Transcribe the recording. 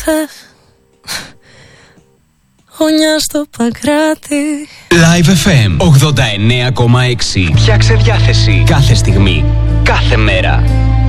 ήρθε γωνιά στο Παγκράτη. Live FM 89,6. Φτιάξε διάθεση κάθε στιγμή, κάθε μέρα.